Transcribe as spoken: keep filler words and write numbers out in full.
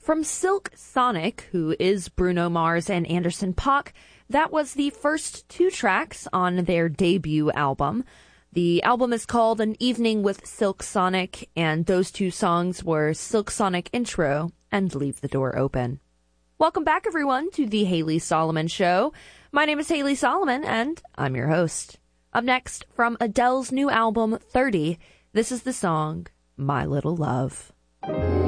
From Silk Sonic, who is Bruno Mars and Anderson .Paak, that was the first two tracks on their debut album. The album is called An Evening with Silk Sonic, and those two songs were Silk Sonic Intro and Leave the Door Open. Welcome back, everyone, to the Haley Solomon Show. My name is Haley Solomon, and I'm your host. Up next, from Adele's new album, thirty, this is the song, My Little Love.